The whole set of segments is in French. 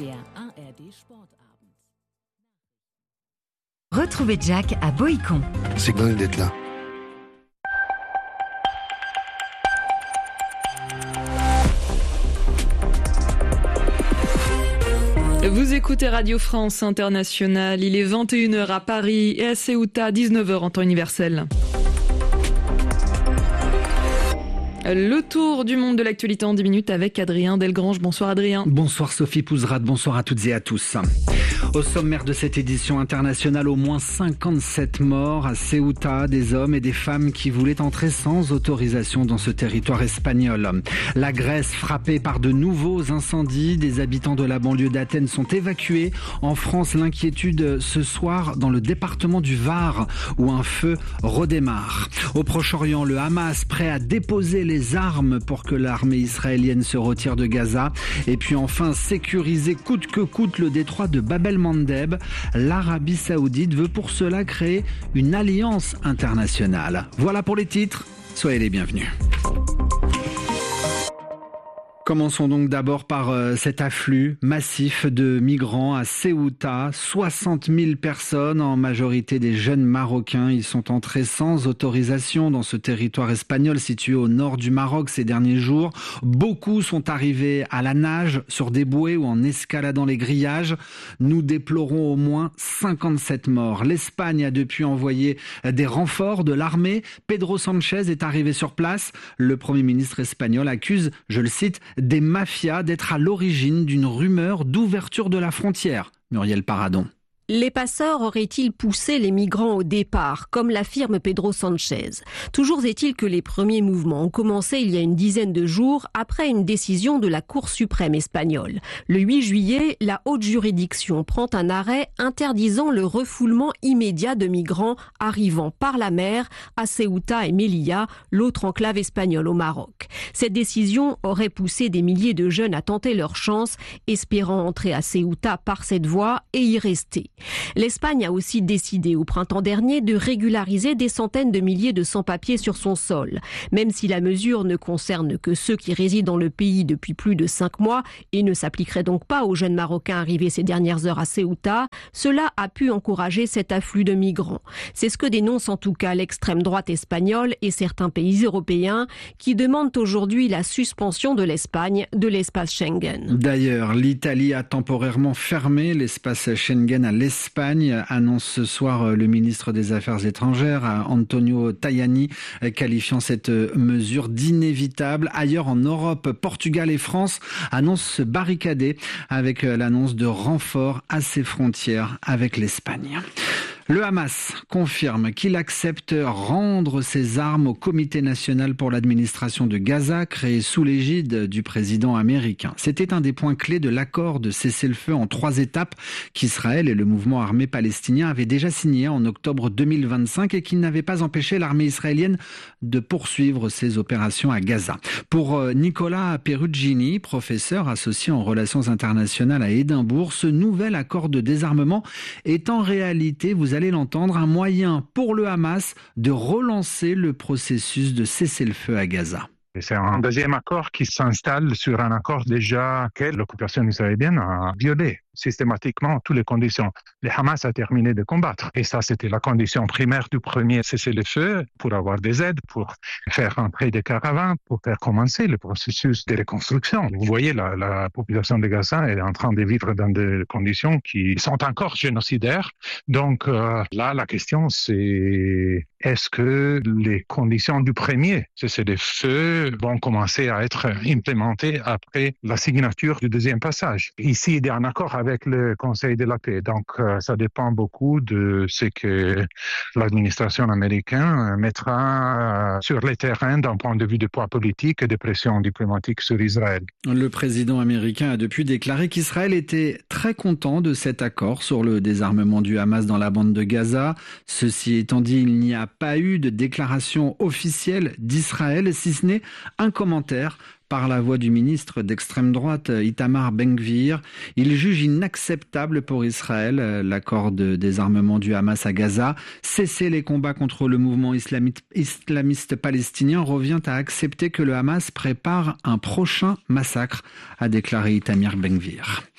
Der ARD Sportabend. Retrouvez Jack à Boïcon. C'est dingue d'être là. Vous écoutez Radio France Internationale, il est 21h à Paris et à Ceuta, 19h en temps universel. Le tour du monde de l'actualité en 10 minutes avec Adrien Delgrange. Bonsoir Adrien. Bonsoir Sophie Pouzrade, bonsoir à toutes et à tous. Au sommaire de cette édition internationale, au moins 57 morts à Ceuta, des hommes et des femmes qui voulaient entrer sans autorisation dans ce territoire espagnol. La Grèce frappée par de nouveaux incendies, des habitants de la banlieue d'Athènes sont évacués. En France, l'inquiétude ce soir dans le département du Var où un feu redémarre. Au Proche-Orient, le Hamas prêt à déposer les armes pour que l'armée israélienne se retire de Gaza. Et puis enfin, sécuriser coûte que coûte le détroit de Bab el-Mandeb. L'Arabie Saoudite veut pour cela créer une alliance internationale. Voilà pour les titres, soyez les bienvenus. Commençons donc d'abord par cet afflux massif de migrants à Ceuta. 60 000 personnes, en majorité des jeunes Marocains. Ils sont entrés sans autorisation dans ce territoire espagnol situé au nord du Maroc ces derniers jours. Beaucoup sont arrivés à la nage, sur des bouées ou en escaladant les grillages. Nous déplorons au moins 57 morts. L'Espagne a depuis envoyé des renforts de l'armée. Pedro Sánchez est arrivé sur place. Le Premier ministre espagnol accuse, je le cite, des mafias d'être à l'origine d'une rumeur d'ouverture de la frontière. Muriel Paradon. Les passeurs auraient-ils poussé les migrants au départ, comme l'affirme Pedro Sánchez? Toujours est-il que les premiers mouvements ont commencé il y a une dizaine de jours après une décision de la Cour suprême espagnole. Le 8 juillet, la haute juridiction prend un arrêt interdisant le refoulement immédiat de migrants arrivant par la mer à Ceuta et Melilla, l'autre enclave espagnole au Maroc. Cette décision aurait poussé des milliers de jeunes à tenter leur chance, espérant entrer à Ceuta par cette voie et y rester. L'Espagne a aussi décidé au printemps dernier de régulariser des centaines de milliers de sans-papiers sur son sol. Même si la mesure ne concerne que ceux qui résident dans le pays depuis plus de 5 mois et ne s'appliquerait donc pas aux jeunes Marocains arrivés ces dernières heures à Ceuta, cela a pu encourager cet afflux de migrants. C'est ce que dénonce en tout cas l'extrême droite espagnole et certains pays européens qui demandent aujourd'hui la suspension de l'Espagne de l'espace Schengen. D'ailleurs, l'Italie a temporairement fermé l'espace Schengen à l'Espagne, annonce ce soir le ministre des Affaires étrangères, Antonio Tajani, qualifiant cette mesure d'inévitable. Ailleurs en Europe, Portugal et France annoncent se barricader avec l'annonce de renforts à ses frontières avec l'Espagne. Le Hamas confirme qu'il accepte rendre ses armes au Comité national pour l'administration de Gaza, créé sous l'égide du président américain. C'était un des points clés de l'accord de cessez-le-feu en 3 étapes qu'Israël et le mouvement armé palestinien avaient déjà signé en octobre 2025 et qui n'avait pas empêché l'armée israélienne de poursuivre ses opérations à Gaza. Pour Nicolas Perugini, professeur associé en relations internationales à Édimbourg, ce nouvel accord de désarmement est en réalité, vous allez l'entendre, un moyen pour le Hamas de relancer le processus de cessez-le-feu à Gaza. C'est un deuxième accord qui s'installe sur un accord déjà que l'occupation israélienne a violé systématiquement toutes les conditions. Le Hamas a terminé de combattre. Et ça, c'était la condition primaire du premier cessez-le-feu pour avoir des aides, pour faire entrer des caravanes, pour faire commencer le processus de reconstruction. Vous voyez, la population de Gaza est en train de vivre dans des conditions qui sont encore génocidaires. Donc là, la question, c'est est-ce que les conditions du premier cessez-le-feu vont commencer à être implémentées après la signature du deuxième passage? Ici, il y a un accord avec le Conseil de la paix. Donc, ça dépend beaucoup de ce que l'administration américaine mettra sur le terrain d'un point de vue de poids politique et de pression diplomatique sur Israël. Le président américain a depuis déclaré qu'Israël était très content de cet accord sur le désarmement du Hamas dans la bande de Gaza. Ceci étant dit, il n'y a pas eu de déclaration officielle d'Israël, si ce n'est un commentaire par la voix du ministre d'extrême droite Itamar Ben-Gvir. Il juge inacceptable pour Israël l'accord de désarmement du Hamas à Gaza. Cesser les combats contre le mouvement islamiste palestinien revient à accepter que le Hamas prépare un prochain massacre, a déclaré Itamar Ben-Gvir.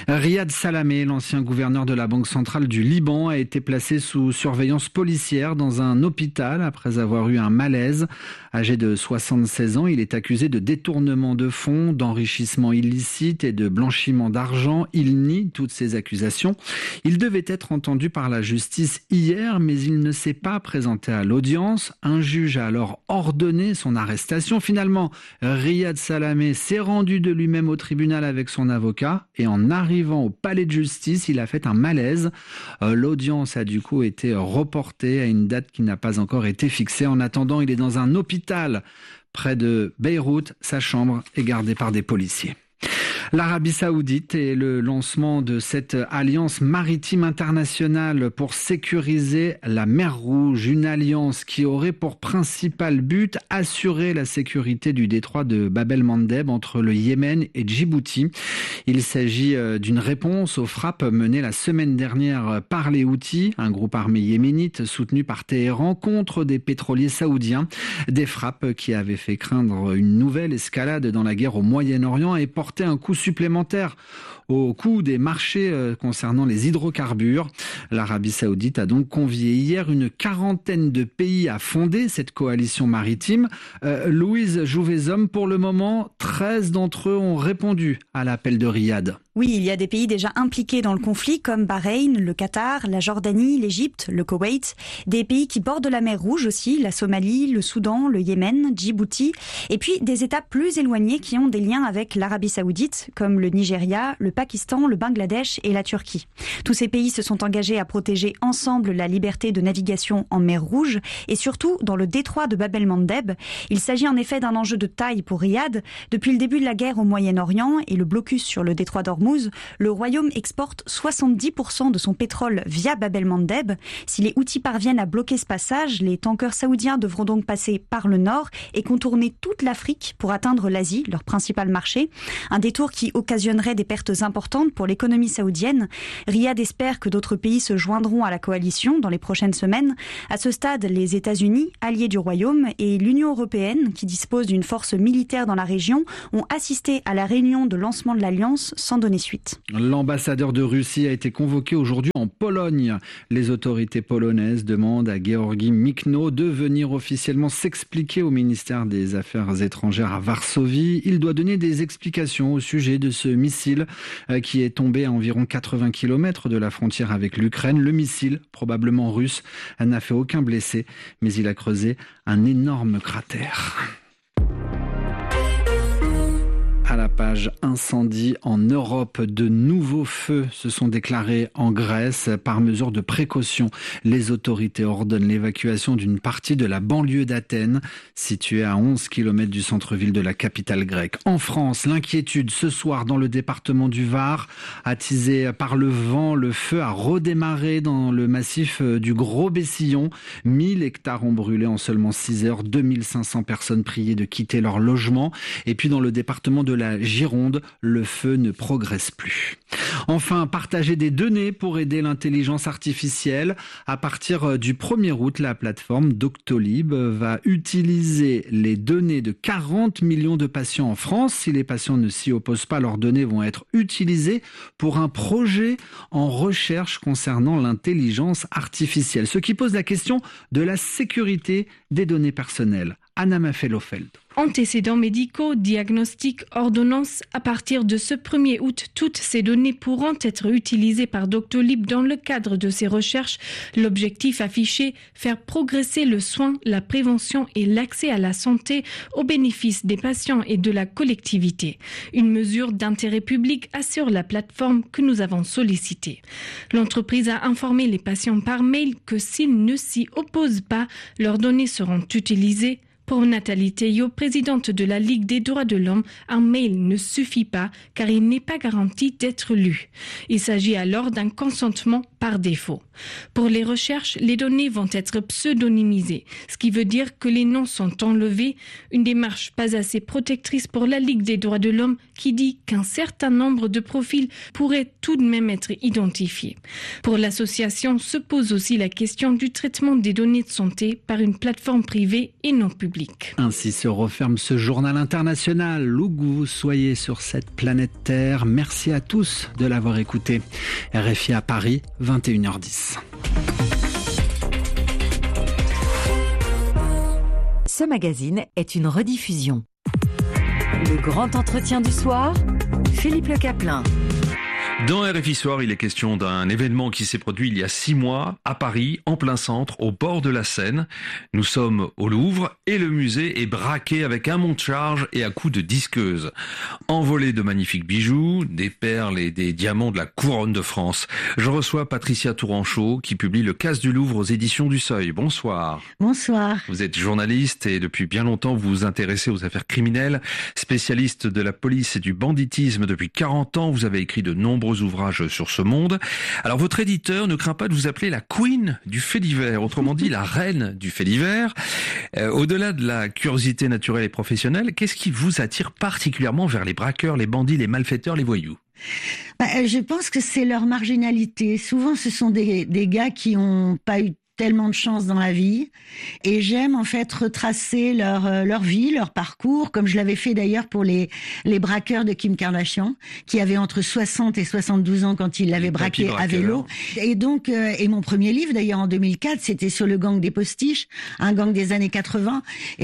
Riyad Salamé, l'ancien gouverneur de la Banque centrale du Liban, a été placé sous surveillance policière dans un hôpital après avoir eu un malaise. Âgé de 76 ans, il est accusé de détournement de fonds, d'enrichissement illicite et de blanchiment d'argent. Il nie toutes ces accusations. Il devait être entendu par la justice hier, mais il ne s'est pas présenté à l'audience. Un juge a alors ordonné son arrestation. Finalement, Riyad Salamé s'est rendu de lui-même au tribunal avec son avocat et en arrivant au palais de justice, il a fait un malaise. L'audience a du coup été reportée à une date qui n'a pas encore été fixée. En attendant, il est dans un hôpital près de Beyrouth. Sa chambre est gardée par des policiers. L'Arabie Saoudite et le lancement de cette alliance maritime internationale pour sécuriser la mer Rouge, une alliance qui aurait pour principal but assurer la sécurité du détroit de Bab el-Mandeb entre le Yémen et Djibouti. Il s'agit d'une réponse aux frappes menées la semaine dernière par les Houthis, un groupe armé yéménite soutenu par Téhéran contre des pétroliers saoudiens. Des frappes qui avaient fait craindre une nouvelle escalade dans la guerre au Moyen-Orient et porté un coup supplémentaire au coût des marchés concernant les hydrocarbures. L'Arabie Saoudite a donc convié hier une quarantaine de pays à fonder cette coalition maritime. Louise Jouvezhomme, pour le moment, 13 d'entre eux ont répondu à l'appel de Riyad. Oui, il y a des pays déjà impliqués dans le conflit comme Bahreïn, le Qatar, la Jordanie, l'Égypte, le Koweït. Des pays qui bordent la mer Rouge aussi, la Somalie, le Soudan, le Yémen, Djibouti. Et puis des États plus éloignés qui ont des liens avec l'Arabie Saoudite comme le Nigeria, le Pakistan, le Bangladesh et la Turquie. Tous ces pays se sont engagés à protéger ensemble la liberté de navigation en mer Rouge et surtout dans le détroit de Bab el-Mandeb. Il s'agit en effet d'un enjeu de taille pour Riyad. Depuis le début de la guerre au Moyen-Orient et le blocus sur le détroit d'Ormuz, le Royaume exporte 70% de son pétrole via Bab el-Mandeb. Si les Houthis parviennent à bloquer ce passage, les tankers saoudiens devront donc passer par le nord et contourner toute l'Afrique pour atteindre l'Asie, leur principal marché. Un détour qui occasionnerait des pertes importantes pour l'économie saoudienne. Riyad espère que d'autres pays se joindront à la coalition dans les prochaines semaines. À ce stade, les États-Unis, alliés du Royaume, et l'Union européenne, qui dispose d'une force militaire dans la région, ont assisté à la réunion de lancement de l'Alliance sans donner suite. L'ambassadeur de Russie a été convoqué aujourd'hui en Pologne. Les autorités polonaises demandent à Georgi Mikno de venir officiellement s'expliquer au ministère des Affaires étrangères à Varsovie. Il doit donner des explications au sujet de ce missile qui est tombé à environ 80 km de la frontière avec l'Ukraine. Le missile, probablement russe, n'a fait aucun blessé, mais il a creusé un énorme cratère. À la page incendie en Europe, de nouveaux feux se sont déclarés en Grèce. Par mesure de précaution, les autorités ordonnent l'évacuation d'une partie de la banlieue d'Athènes, située à 11 km du centre-ville de la capitale grecque. En France, l'inquiétude ce soir dans le département du Var, attisé par le vent, le feu a redémarré dans le massif du Gros-Bessillon. 1000 hectares ont brûlé en seulement 6 heures, 2500 personnes priées de quitter leur logement. Et puis dans le département de la Gironde, le feu ne progresse plus. Enfin, partager des données pour aider l'intelligence artificielle. À partir du 1er août, la plateforme Doctolib va utiliser les données de 40 millions de patients en France. Si les patients ne s'y opposent pas, leurs données vont être utilisées pour un projet en recherche concernant l'intelligence artificielle. Ce qui pose la question de la sécurité des données personnelles. Anna Mafelofeld. Antécédents médicaux, diagnostics, ordonnances. À partir de ce 1er août, toutes ces données pourront être utilisées par Doctolib dans le cadre de ses recherches. L'objectif affiché, faire progresser le soin, la prévention et l'accès à la santé au bénéfice des patients et de la collectivité. Une mesure d'intérêt public, assure la plateforme que nous avons sollicitée. L'entreprise a informé les patients par mail que s'ils ne s'y opposent pas, leurs données seront utilisées. Pour Nathalie Théo, présidente de la Ligue des droits de l'homme, un mail ne suffit pas car il n'est pas garanti d'être lu. Il s'agit alors d'un consentement par défaut. Pour les recherches, les données vont être pseudonymisées, ce qui veut dire que les noms sont enlevés, une démarche pas assez protectrice pour la Ligue des droits de l'homme qui dit qu'un certain nombre de profils pourraient tout de même être identifiés. Pour l'association se pose aussi la question du traitement des données de santé par une plateforme privée et non publique. Ainsi se referme ce journal international. Où que vous soyez sur cette planète Terre, merci à tous de l'avoir écouté. RFI à Paris, 21h10. Ce magazine est une rediffusion. Le grand entretien du soir, Philippe Le Caplin. Dans RFI Soir, il est question d'un événement qui s'est produit il y a 6 mois à Paris, en plein centre, au bord de la Seine. Nous sommes au Louvre et le musée est braqué avec un monte-charge et à coups de disqueuse. Envolé de magnifiques bijoux, des perles et des diamants de la couronne de France. Je reçois Patricia Touranchot qui publie Le Casse du Louvre aux éditions du Seuil. Bonsoir. Bonsoir. Vous êtes journaliste et depuis bien longtemps vous vous intéressez aux affaires criminelles. Spécialiste de la police et du banditisme depuis 40 ans, vous avez écrit de nombreux ouvrages sur ce monde. Alors votre éditeur ne craint pas de vous appeler la queen du fait divers, autrement dit la reine du fait divers. Au-delà de la curiosité naturelle et professionnelle, qu'est-ce qui vous attire particulièrement vers les braqueurs, les bandits, les malfaiteurs, les voyous ? Je pense que c'est leur marginalité. Souvent ce sont des gars qui n'ont pas eu tellement de chance dans la vie et j'aime en fait retracer leur vie, leur parcours, comme je l'avais fait d'ailleurs pour les braqueurs de Kim Kardashian qui avaient entre 60 et 72 ans quand ils l'avaient braqué à vélo. Et donc et mon premier livre d'ailleurs en 2004, c'était sur le gang des postiches, un gang des années 80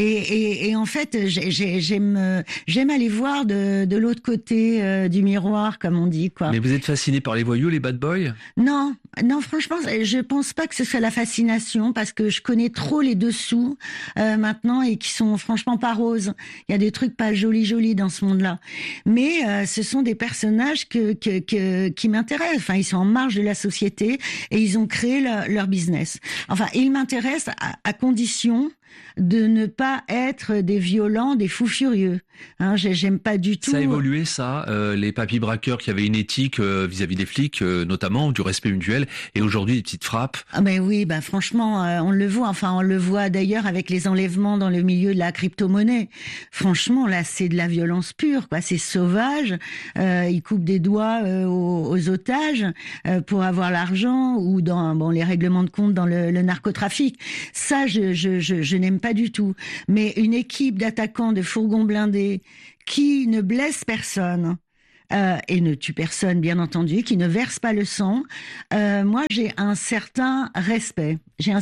et en fait j'aime aller voir de l'autre côté du miroir comme on dit quoi. Mais vous êtes fasciné par les voyous, les bad boys ? Non, franchement, je pense pas que ce soit la fascination parce que je connais trop les dessous maintenant et qui sont franchement pas roses. Il y a des trucs pas jolis dans ce monde-là. Mais ce sont des personnages qui m'intéressent. Enfin, ils sont en marge de la société et ils ont créé leur business. Enfin, ils m'intéressent à condition de ne pas être des violents, des fous furieux. Hein, j'aime pas du tout. Ça a évolué, ça, les papis braqueurs qui avaient une éthique vis-à-vis des flics, notamment du respect mutuel, et aujourd'hui des petites frappes. Ah ben oui, franchement, on le voit. Enfin, on le voit d'ailleurs avec les enlèvements dans le milieu de la crypto-monnaie. Franchement, là, c'est de la violence pure, quoi. C'est sauvage. Ils coupent des doigts aux otages pour avoir l'argent, ou dans les règlements de compte dans le narcotrafic. Ça, je n'aime pas du tout. Mais une équipe d'attaquants de fourgons blindés qui ne blesse personne et ne tue personne, bien entendu, qui ne verse pas le sang, moi j'ai un certain respect.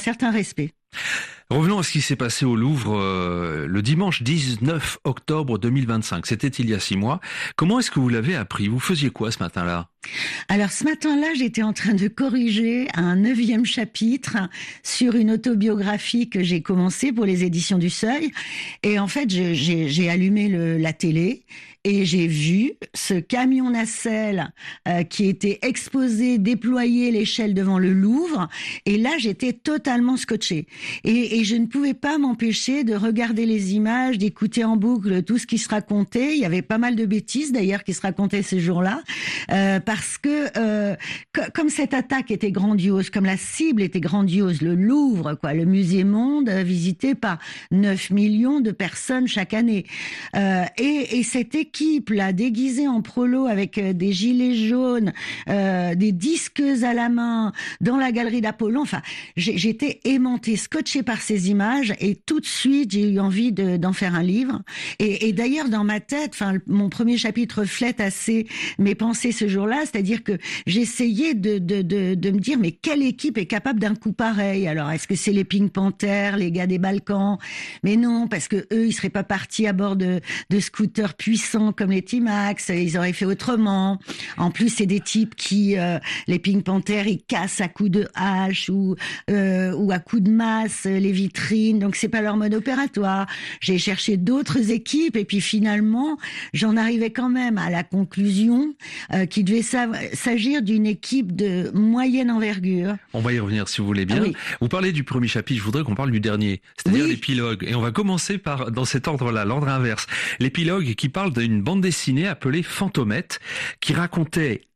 Revenons à ce qui s'est passé au Louvre le dimanche 19 octobre 2025. C'était il y a 6 mois. Comment est-ce que vous l'avez appris ? Vous faisiez quoi ce matin-là ? Alors ce matin-là, j'étais en train de corriger un 9e chapitre sur une autobiographie que j'ai commencée pour les éditions du Seuil. Et en fait, j'ai allumé la télé et j'ai vu ce camion nacelle qui était exposé, déployé l'échelle devant le Louvre. Et là, j'étais totalement scotchée. Et je ne pouvais pas m'empêcher de regarder les images, d'écouter en boucle tout ce qui se racontait. Il y avait pas mal de bêtises d'ailleurs qui se racontaient ce jour-là. Parce que comme cette attaque était grandiose, comme la cible était grandiose, le Louvre, quoi, le musée monde visité par 9 millions de personnes chaque année, et cette équipe là déguisée en prolo avec des gilets jaunes, des disqueuses à la main dans la galerie d'Apollon. Enfin, j'étais aimantée, scotchée par ces images, et tout de suite j'ai eu envie d'en faire un livre. Et d'ailleurs dans ma tête, enfin mon premier chapitre reflète assez mes pensées ce jour-là. C'est-à-dire que j'essayais de me dire mais quelle équipe est capable d'un coup pareil ? Alors est-ce que c'est les Pink Panthers, les gars des Balkans ? Mais non, parce que eux ils seraient pas partis à bord de scooters puissants comme les T-Max, ils auraient fait autrement. En plus c'est des types qui les Pink Panthers ils cassent à coups de hache ou à coups de masse les vitrines, donc c'est pas leur mode opératoire. J'ai cherché d'autres équipes et puis finalement j'en arrivais quand même à la conclusion qu'il devait s'agir d'une équipe de moyenne envergure. On va y revenir si vous voulez bien. Ah oui. Vous parlez du premier chapitre, je voudrais qu'on parle du dernier, c'est-à-dire l'épilogue. Et on va commencer par, dans cet ordre-là, l'ordre inverse. L'épilogue qui parle d'une bande dessinée appelée Fantomette, qui racontait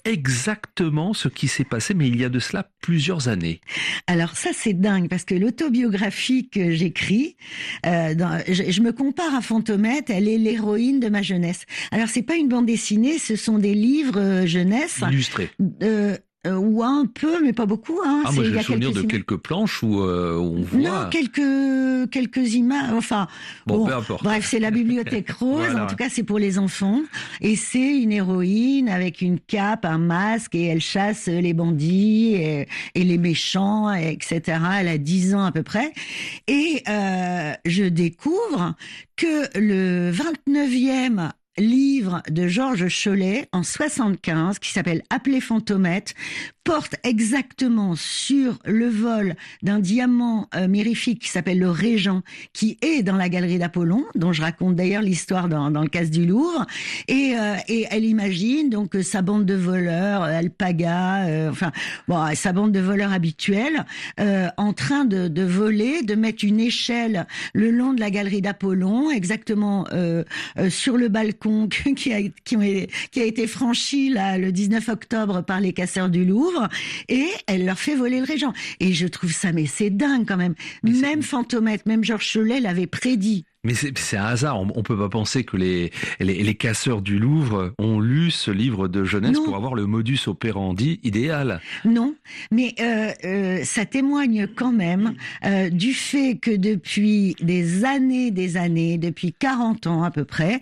exactement ce qui s'est passé, mais il y a de cela plusieurs années. Alors ça, c'est dingue, parce que l'autobiographie que j'écris, je me compare à Fantomette, elle est l'héroïne de ma jeunesse. Alors c'est pas une bande dessinée, ce sont des livres jeunesse. Illustrés. Ou un peu, mais pas beaucoup. Hein. Moi, j'ai le souvenir de quelques planches où on voit... Non, quelques images, enfin... Bon, peu importe. Bref, c'est la bibliothèque rose, Voilà. En tout cas, c'est pour les enfants. Et c'est une héroïne avec une cape, un masque, et elle chasse les bandits et les méchants, etc. Elle a 10 ans à peu près. Et je découvre que le 29e livre de Georges Chollet en 75 qui s'appelle Appelé Fantomette porte exactement sur le vol d'un diamant mirifique qui s'appelle le Régent, qui est dans la galerie d'Apollon, dont je raconte d'ailleurs l'histoire dans le casse du Louvre, et elle imagine donc sa bande de voleurs, Alpaga, sa bande de voleurs habituels, en train de voler, de mettre une échelle le long de la galerie d'Apollon, exactement sur le balcon qui a été franchi là le 19 octobre par les casseurs du Louvre, et elle leur fait voler le Régent. Et je trouve ça, mais c'est dingue quand même. Même Fantomette, même Georges Chollet l'avait prédit. Mais c'est un hasard. On peut pas penser que les casseurs du Louvre ont lu ce livre de jeunesse pour avoir le modus operandi idéal. Non, mais ça témoigne quand même du fait que depuis des années, depuis 40 ans à peu près,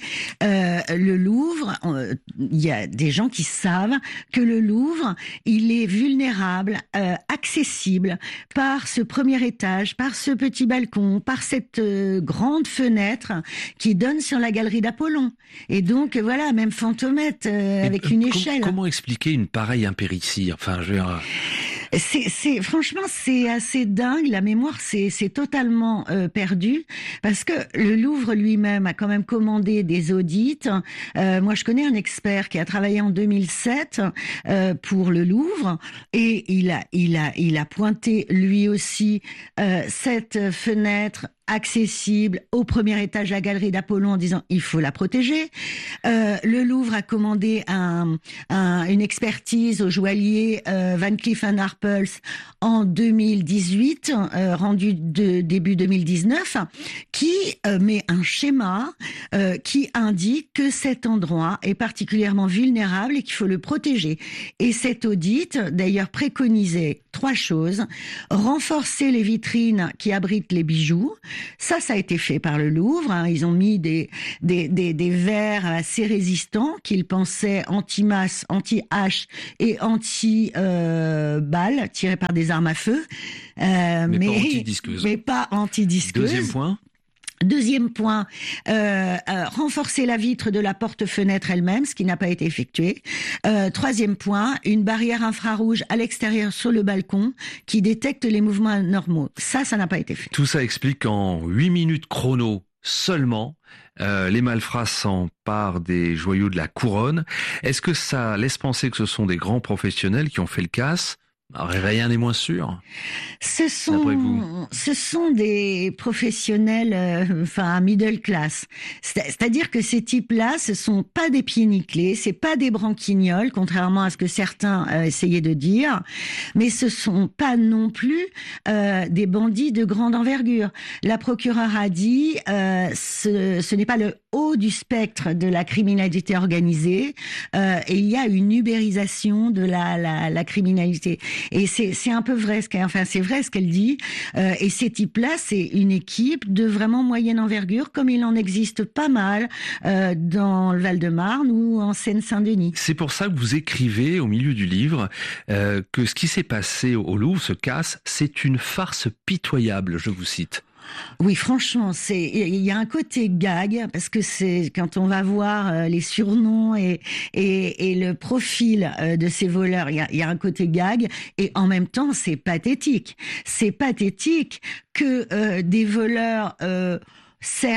le Louvre, il y a des gens qui savent que le Louvre, il est vulnérable, accessible par ce premier étage, par ce petit balcon, par cette grande fenêtre qui donne sur la galerie d'Apollon. Et donc, voilà, même Fantomette, avec une échelle. Comment expliquer une pareille impéritie? Enfin, je veux dire... Franchement, c'est assez dingue. La mémoire, c'est totalement perdu, parce que le Louvre lui-même a quand même commandé des audits. Moi, je connais un expert qui a travaillé en 2007 pour le Louvre, et il a pointé lui aussi cette fenêtre accessible au premier étage de la galerie d'Apollon en disant il faut la protéger. Le Louvre a commandé une expertise au joaillier Van Cleef & Arpels en 2018, rendu début 2019, qui met un schéma qui indique que cet endroit est particulièrement vulnérable et qu'il faut le protéger. Et cet audit, d'ailleurs, préconisait 3 choses. Renforcer les vitrines qui abritent les bijoux. Ça a été fait par le Louvre. Hein. Ils ont mis des verres assez résistants qu'ils pensaient anti-masse, anti-hache et anti-balles tirées par des armes à feu. Mais pas anti-disqueuse. Deuxième point, renforcer la vitre de la porte-fenêtre elle-même, ce qui n'a pas été effectué. Troisième point, une barrière infrarouge à l'extérieur sur le balcon qui détecte les mouvements anormaux. Ça n'a pas été fait. Tout ça explique qu'en 8 minutes chrono seulement, les malfrats s'emparent des joyaux de la couronne. Est-ce que ça laisse penser que ce sont des grands professionnels qui ont fait le casse ? Rien n'est moins sûr. Ce sont des professionnels, middle class. C'est-à-dire que ces types-là, ce sont pas des pieds nickelés, c'est pas des branquignols, contrairement à ce que certains essayaient de dire, mais ce sont pas non plus des bandits de grande envergure. La procureure a dit, ce n'est pas le haut du spectre de la criminalité organisée, et il y a une ubérisation de la criminalité. Et c'est un peu vrai c'est vrai ce qu'elle dit. Et ces types-là, c'est une équipe de vraiment moyenne envergure, comme il en existe pas mal dans le Val-de-Marne ou en Seine-Saint-Denis. C'est pour ça que vous écrivez au milieu du livre que ce qui s'est passé au Louvre, ce casse, c'est une farce pitoyable, je vous cite. Oui, franchement, il y a un côté gag, parce que c'est quand on va voir les surnoms et le profil de ces voleurs, il y a un côté gag, et en même temps, c'est pathétique. C'est pathétique que des voleurs, certes,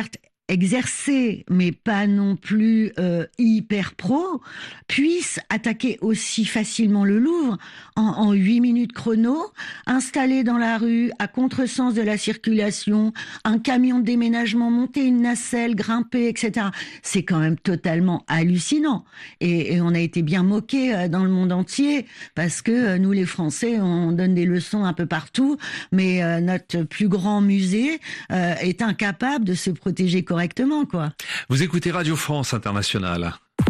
exercés, mais pas non plus hyper pro, puissent attaquer aussi facilement le Louvre en 8 minutes chrono, installé dans la rue, à contresens de la circulation, un camion de déménagement, monter une nacelle, grimper, etc. C'est quand même totalement hallucinant. Et on a été bien moqués dans le monde entier, parce que nous, les Français, on donne des leçons un peu partout, mais notre plus grand musée est incapable de se protéger correctement, quoi. Vous écoutez Radio France Internationale.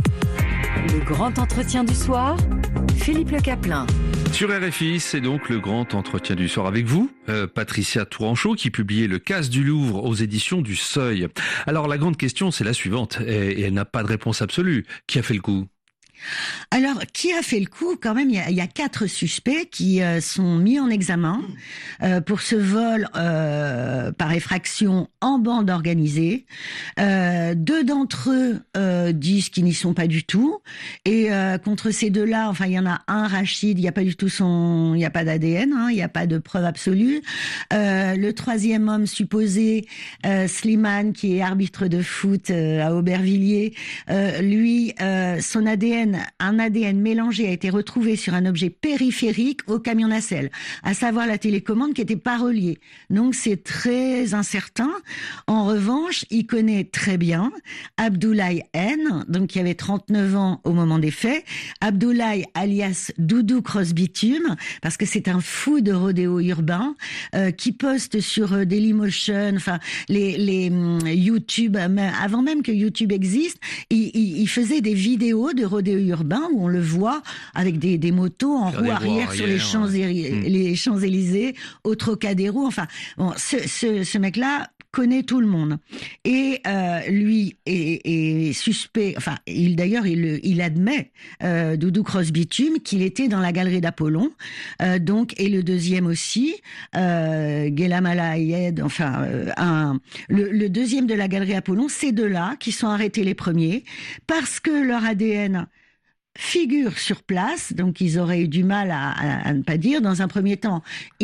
Le grand entretien du soir, Philippe Le Caplin. Sur RFI, c'est donc le grand entretien du soir avec vous, Patricia Touranchot, qui publiait Le Casse du Louvre aux éditions du Seuil. Alors la grande question, c'est la suivante, et elle n'a pas de réponse absolue. Qui a fait le coup ? Alors, qui a fait le coup ? Quand même, il y a 4 suspects qui sont mis en examen pour ce vol par effraction en bande organisée. 2 d'entre eux disent qu'ils n'y sont pas du tout. Et contre ces 2-là, enfin, il y en a un, Rachid, il n'y a pas du tout il n'y a pas d'ADN, il n'y a pas de preuve absolue. Le 3e homme supposé, Slimane, qui est arbitre de foot à Aubervilliers, lui, son ADN, un ADN mélangé a été retrouvé sur un objet périphérique au camion nacelle, à savoir la télécommande qui n'était pas reliée. Donc c'est très incertain. En revanche, il connaît très bien Abdoulaye N, donc qui avait 39 ans au moment des faits. Abdoulaye alias Doudou Cross Bitume, parce que c'est un fou de rodéo urbain qui poste sur Dailymotion, enfin les YouTube, avant même que YouTube existe, il faisait des vidéos de rodéo urbain où on le voit avec des motos en roue arrière sur les Champs-Élysées, au Trocadéro. Enfin, bon, ce mec-là connaît tout le monde. Et lui est suspect, enfin, il admet, Doudou Cross Bitume, qu'il était dans la galerie d'Apollon, donc, et le deuxième aussi, Ghulam Ayed, enfin, le deuxième de la galerie Apollon, ces 2-là qui sont arrêtés les premiers, parce que leur ADN figure sur place, donc ils auraient eu du mal à ne pas dire. Dans un premier temps,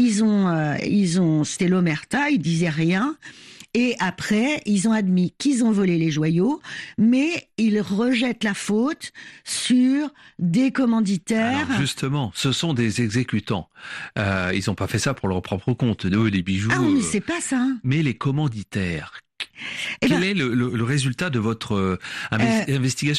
c'était l'omerta, ils disaient rien. Et après, ils ont admis qu'ils ont volé les joyaux, mais ils rejettent la faute sur des commanditaires. Alors justement, ce sont des exécutants. Ils n'ont pas fait ça pour leur propre compte, des bijoux. Ah oui, mais c'est pas ça. Mais les commanditaires. Quel est le résultat de votre investigation ?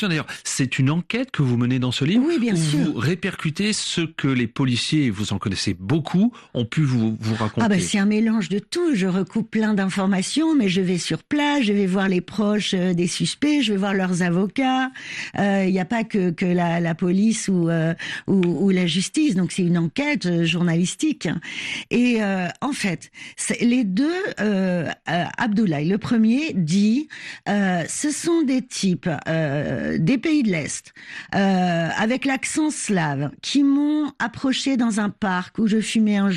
D'ailleurs, c'est une enquête que vous menez dans ce livre. Oui, bien sûr. Vous répercutez ce que les policiers, vous en connaissez beaucoup, ont pu vous raconter. C'est un mélange de tout. Je recoupe plein d'informations, mais je vais sur place, je vais voir les proches des suspects, je vais voir leurs avocats. Il n'y a pas que la police ou la justice. Donc c'est une enquête journalistique. Et en fait, les 2, Abdoulaye, le premier, dit ce sont des types des pays de l'Est avec l'accent slave qui m'ont approché dans un parc où je fumais un